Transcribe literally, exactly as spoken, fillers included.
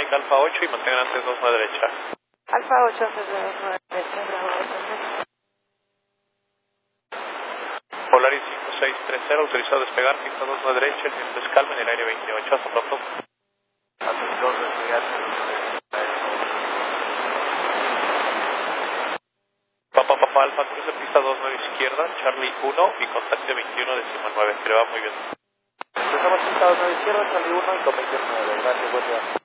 mantenga Alfa ocho y mantenga antes dos nueve derecha. Alfa ocho, antes de dos nueve derecha, bravo, perfecto. Polaris cinco seis tres cero, autorizado a despegar, pista dos nueve derecha, el viento es calma en el aire veintiocho, hasta pronto. Atención, despegar. Papá, papá, Alfa, cruce pista dos nueve izquierda, Charlie uno y contacte veintiuno decimal nueve, que le va muy bien. Empezamos pista dos nueve izquierda, Charlie uno y con veintiuno nueve, gracias, buen día.